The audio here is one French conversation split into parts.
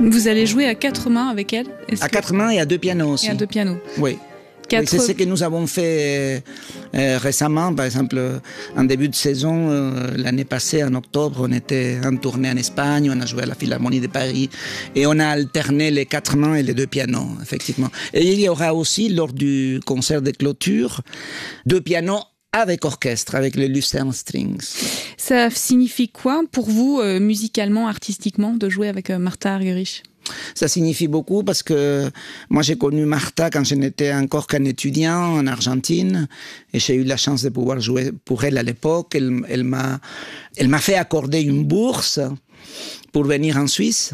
Vous allez jouer à 4 mains avec elle? À 4 mains et à 2 pianos aussi. Et à 2 pianos. Oui. Oui, c'est ce que nous avons fait récemment. Par exemple, en début de saison, l'année passée, en octobre, on était en tournée en Espagne, on a joué à la Philharmonie de Paris et on a alterné les 4 mains et les 2 pianos, effectivement. Et il y aura aussi, lors du concert de clôture, 2 pianos avec orchestre, avec le Lucerne Strings. Ça signifie quoi pour vous, musicalement, artistiquement, de jouer avec Martha Argerich? Ça signifie beaucoup parce que moi j'ai connu Martha quand je n'étais encore qu'un étudiant en Argentine et j'ai eu la chance de pouvoir jouer pour elle à l'époque. Elle m'a fait accorder une bourse pour venir en Suisse.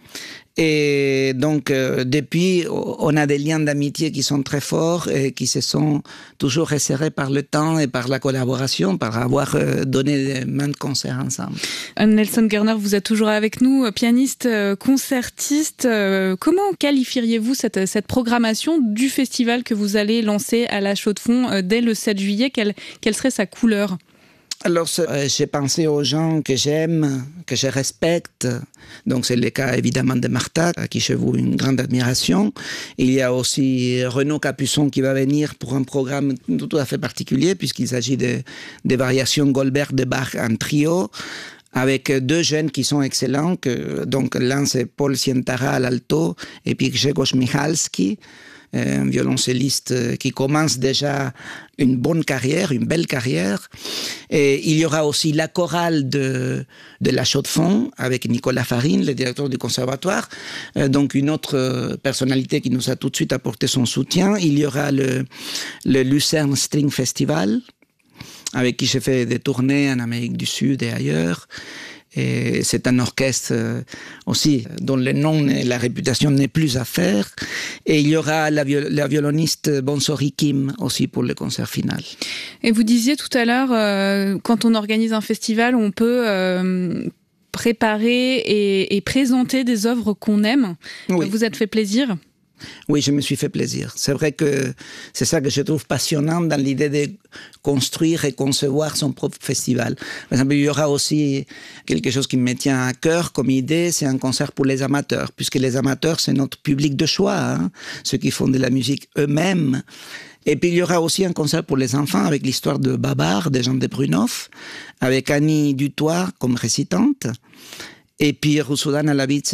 Et donc, depuis, on a des liens d'amitié qui sont très forts et qui se sont toujours resserrés par le temps et par la collaboration, par avoir donné maints concerts ensemble. Nelson Gerner, vous êtes toujours avec nous, pianiste, concertiste. Comment qualifieriez-vous cette programmation du festival que vous allez lancer à la Chaux-de-Fonds dès le 7 juillet? Quelle serait sa couleur? Alors, j'ai pensé aux gens que j'aime, que je respecte. Donc, c'est le cas évidemment de Martha, à qui je voue une grande admiration. Il y a aussi Renaud Capuçon qui va venir pour un programme tout à fait particulier, puisqu'il s'agit des variations Goldberg de Bach en trio, avec 2 jeunes qui sont excellents. Donc, l'un, c'est Paul Sientara à l'alto, et puis Grzegorz Michalski, un violoncelliste qui commence déjà une bonne carrière, une belle carrière. Et il y aura aussi la chorale de la Chaux-de-Fonds avec Nicolas Farine, le directeur du conservatoire, donc une autre personnalité qui nous a tout de suite apporté son soutien. Il y aura le Lucerne String Festival, avec qui j'ai fait des tournées en Amérique du Sud et ailleurs. Et c'est un orchestre aussi dont le nom et la réputation n'est plus à faire. Et il y aura la violoniste Bonsori Kim aussi pour le concert final. Et vous disiez tout à l'heure, quand on organise un festival, on peut préparer et présenter des œuvres qu'on aime. Oui. Vous êtes fait plaisir? Oui, je me suis fait plaisir. C'est vrai que c'est ça que je trouve passionnant dans l'idée de construire et concevoir son propre festival. Par exemple, il y aura aussi quelque chose qui me tient à cœur comme idée, c'est un concert pour les amateurs, puisque les amateurs, c'est notre public de choix, hein, ceux qui font de la musique eux-mêmes. Et puis il y aura aussi un concert pour les enfants avec l'histoire de Babar, de Jean de Brunhoff, avec Annie Dutoit comme récitante, et puis Rusudana Alavice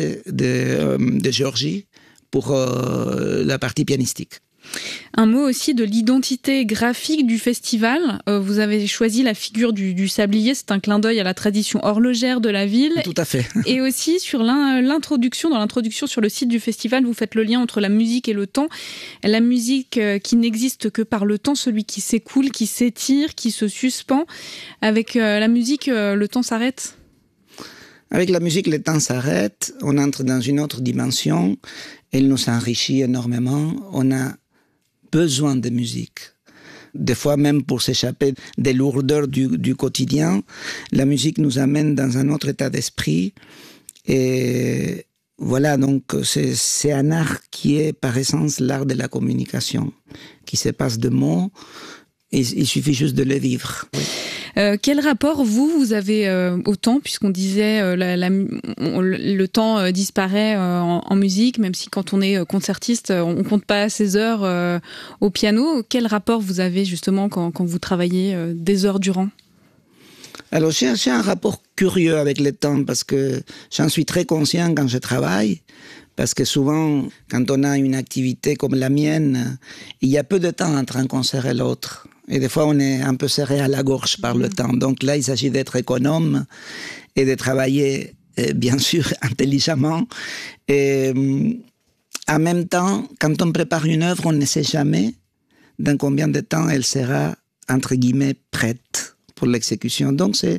de Géorgie, pour la partie pianistique. Un mot aussi de l'identité graphique du festival. Vous avez choisi la figure du sablier, c'est un clin d'œil à la tradition horlogère de la ville. Tout à fait. Et aussi sur l'introduction, dans l'introduction sur le site du festival, vous faites le lien entre la musique et le temps. La musique qui n'existe que par le temps, celui qui s'écoule, qui s'étire, qui se suspend. Avec la musique, le temps s'arrête. Avec la musique, le temps s'arrête, on entre dans une autre dimension, elle nous enrichit énormément, on a besoin de musique. Des fois, même pour s'échapper des lourdeurs du quotidien, la musique nous amène dans un autre état d'esprit. Et voilà, donc c'est un art qui est par essence l'art de la communication, qui se passe de mots, et il suffit juste de le vivre. Oui. Quel rapport vous avez au temps, puisqu'on disait le temps disparaît en musique, même si quand on est concertiste, on compte pas ses heures au piano. Quel rapport vous avez justement quand vous travaillez des heures durant? Alors j'ai un rapport curieux avec le temps parce que j'en suis très conscient quand je travaille. Parce que souvent, quand on a une activité comme la mienne, il y a peu de temps entre un concert et l'autre. Et des fois, on est un peu serré à la gorge par le temps. Donc là, il s'agit d'être économe et de travailler, bien sûr, intelligemment. Et en même temps, quand on prépare une œuvre, on ne sait jamais dans combien de temps elle sera, entre guillemets, prête pour l'exécution. Donc c'est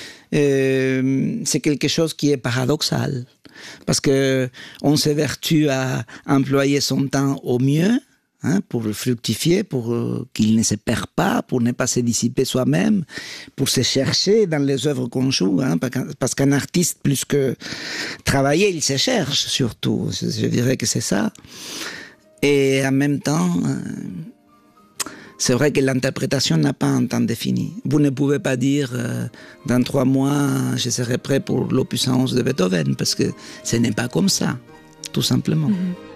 quelque chose qui est paradoxal. Parce que on s'évertue à employer son temps au mieux, hein, pour fructifier, pour qu'il ne se perd pas, pour ne pas se dissiper soi-même, pour se chercher dans les œuvres qu'on joue, hein, parce qu'un artiste, plus que travailler, il se cherche surtout. Je dirais que c'est ça. Et en même temps, c'est vrai que l'interprétation n'a pas un temps défini. Vous ne pouvez pas dire dans 3 mois, je serai prêt pour l'opus 11 de Beethoven, parce que ce n'est pas comme ça. tout simplement.